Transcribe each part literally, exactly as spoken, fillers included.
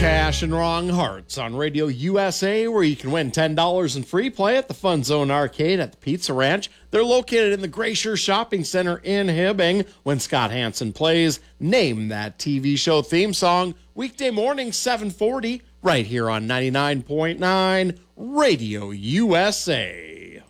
Cash and Wrong Hearts on Radio U S A, where you can win ten dollars in free play at the Fun Zone Arcade at the Pizza Ranch. They're located in the Glacier Shopping Center in Hibbing. When Scott Hansen plays Name That T V Show theme song, weekday morning, seven forty, right here on ninety-nine point nine Radio U S A.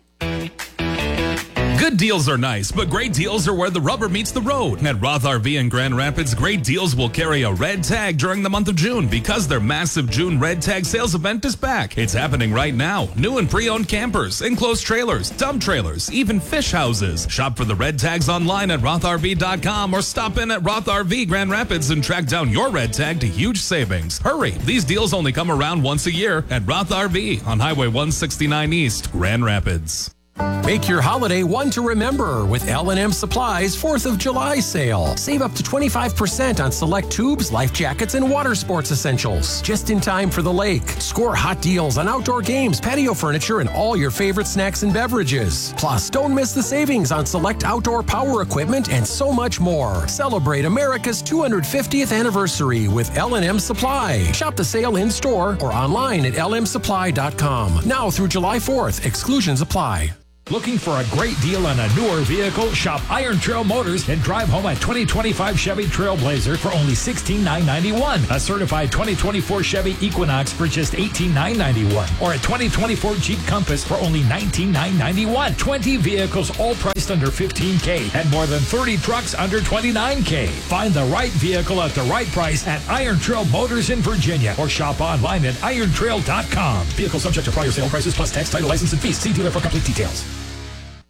Good deals are nice, but great deals are where the rubber meets the road. At Roth R V in Grand Rapids, great deals will carry a red tag during the month of June because their massive June red tag sales event is back. It's happening right now. New and pre-owned campers, enclosed trailers, dump trailers, even fish houses. Shop for the red tags online at roth r v dot com or stop in at Roth R V Grand Rapids and track down your red tag to huge savings. Hurry, these deals only come around once a year at Roth R V on Highway one sixty-nine East, Grand Rapids. Make your holiday one to remember with L and M Supply's fourth of July sale. Save up to twenty-five percent on select tubes, life jackets, and water sports essentials. Just in time for the lake. Score hot deals on outdoor games, patio furniture, and all your favorite snacks and beverages. Plus, don't miss the savings on select outdoor power equipment and so much more. Celebrate America's two hundred fiftieth anniversary with L and M Supply. Shop the sale in-store or online at l m supply dot com. Now through July fourth. Exclusions apply. Looking for a great deal on a newer vehicle? Shop Iron Trail Motors and drive home a twenty twenty-five Chevy Trailblazer for only sixteen thousand nine hundred ninety-one dollars. A certified twenty twenty-four Chevy Equinox for just eighteen thousand nine hundred ninety-one dollars. Or a twenty twenty-four Jeep Compass for only nineteen thousand nine hundred ninety-one dollars. twenty vehicles all priced under fifteen thousand dollars and more than thirty trucks under twenty-nine thousand dollars. Find the right vehicle at the right price at Iron Trail Motors in Virginia or shop online at iron trail dot com. Vehicle subject to prior sale prices plus tax, title, license, and fees. See dealer for complete details.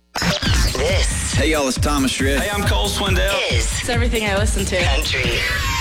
This. Hey, y'all, it's Thomas Rhett. Hey, I'm Cole Swindell. Is. It's everything I listen to. Country.